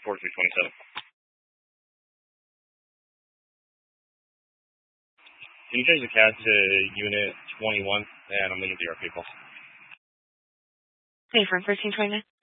4327. Can you change the CAD to Unit 21? And I'm leaving the RP call. Confirm 1329.